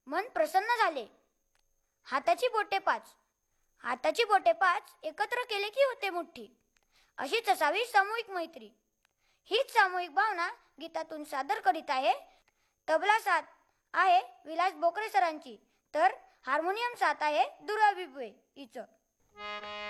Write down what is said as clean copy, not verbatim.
मन प्रसन्न झाले. हाताची बोटे पाच, हाताची बोटे पाच एकत्र केले की होते मुठ्ठी. अशीच असावी सामूहिक मैत्री. हीच सामूहिक भावना गीतातून सादर करीत आहे. तबला साथ आहे विलास बोकरे सरांची, तर हार्मोनियम साथ आहे दुर्वा बिबवे हिचं.